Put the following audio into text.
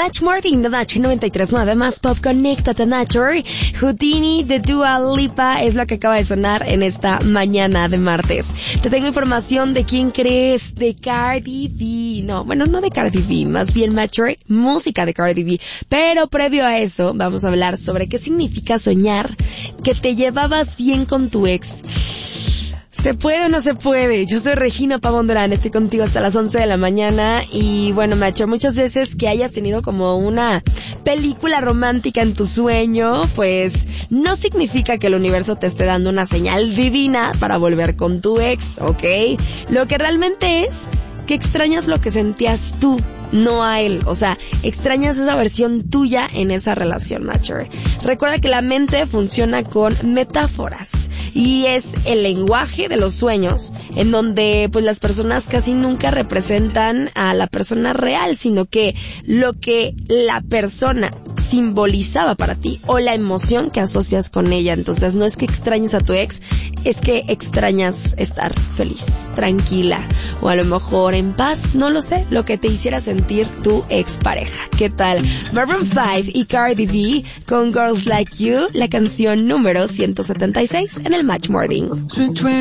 Match Morning de Nacho 93.9 más Pop, conéctate Nature. Houdini de Dua Lipa es lo que acaba de sonar en esta mañana de martes. Te tengo información de quién crees, de Cardi B. No de Cardi B, más bien Mature, música de Cardi B. Pero previo a eso, vamos a hablar sobre qué significa soñar que te llevabas bien con tu ex. ¿Se puede o no se puede? Yo soy Regina Pavón Durán, estoy contigo hasta las 11 de la mañana y bueno, macho, muchas veces que hayas tenido como una película romántica en tu sueño, pues no significa que el universo te esté dando una señal divina para volver con tu ex, ¿ok? Lo que realmente es que extrañas lo que sentías tú, no a él. O sea, extrañas esa versión tuya en esa relación, macho. Recuerda que la mente funciona con metáforas y es el lenguaje de los sueños en donde pues las personas casi nunca representan a la persona real, sino que lo que la persona simbolizaba para ti o la emoción que asocias con ella. Entonces no es que extrañes a tu ex, es que extrañas estar feliz, tranquila o a lo mejor en paz, no lo sé, lo que te hiciera sentir tu expareja. ¿Qué tal? Maroon 5 y Cardi B con Girls Like You, la canción número 176 en el Match Morning.